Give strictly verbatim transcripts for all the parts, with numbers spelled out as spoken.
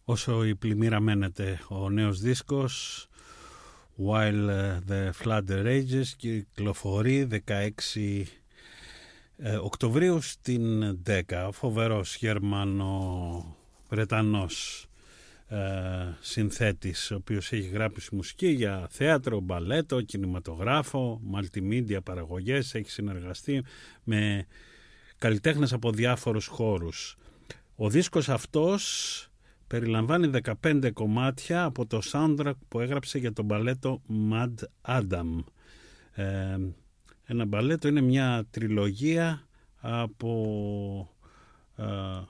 όσο η πλημμύρα μένεται. Ο νέος δίσκος While the Flood Rages κυκλοφορεί δεκαέξι Οκτωβρίου στην Ντέκα. Φοβερός Γερμανο-Βρετανός ε, συνθέτης, ο οποίος έχει γράψει μουσική για θέατρο, μπαλέτο, κινηματογράφο, multimedia παραγωγές, έχει συνεργαστεί με καλλιτέχνες από διάφορους χώρους. Ο δίσκος αυτός περιλαμβάνει δεκαπέντε κομμάτια από το soundtrack που έγραψε για το μπαλέτο Mad Adam. Ε, ένα μπαλέτο είναι μια τριλογία από ε,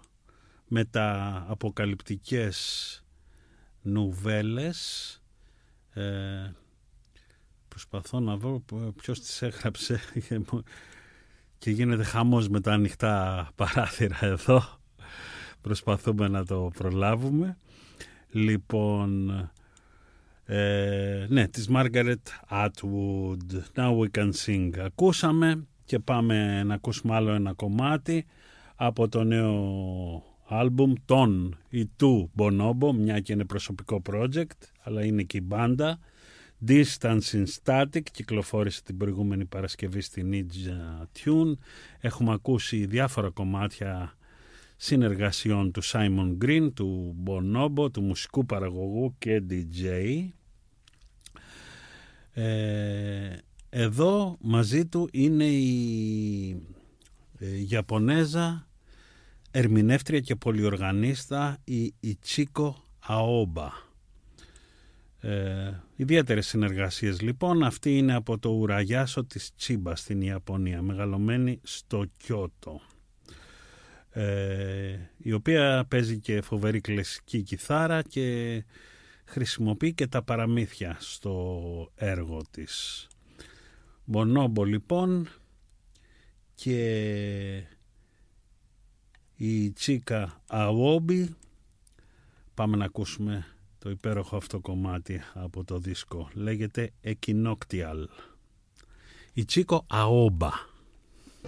μετααποκαλυπτικές νουβέλες. Ε, προσπαθώ να βρω ποιος τις έγραψε και γίνεται χαμός με τα ανοιχτά παράθυρα εδώ. Προσπαθούμε να το προλάβουμε. Λοιπόν, ε, ναι, της Margaret Atwood, Now We Can Sing. Ακούσαμε και πάμε να ακούσουμε άλλο ένα κομμάτι από το νέο άλμπουμ των ή του Bonobo, μια και είναι προσωπικό project, αλλά είναι και η μπάντα. Distance in Static, κυκλοφόρησε την προηγούμενη Παρασκευή στη Ninja Tune. Έχουμε ακούσει διάφορα κομμάτια συνεργασιών του Simon Green, του Bonobo, του μουσικού παραγωγού και ντι τζέι. Ε, εδώ μαζί του είναι η ε, Ιαπωνέζα ερμηνεύτρια και πολυοργανίστα η Ιτσίκο Αόμπα. Ε, ιδιαίτερες συνεργασίες λοιπόν. Αυτή είναι από το ουραγιάσο της Τσίμπα στην Ιαπωνία, μεγαλωμένη στο Κιώτο, ε, η οποία παίζει και φοβερή κλασική κιθάρα και χρησιμοποιεί και τα παραμύθια στο έργο της. Bonobo λοιπόν και η Τσίκα Αόμπι. Πάμε να ακούσουμε το υπέροχο αυτό κομμάτι από το δίσκο. Λέγεται Equinoctial. Η Τσίκο Αόμπα.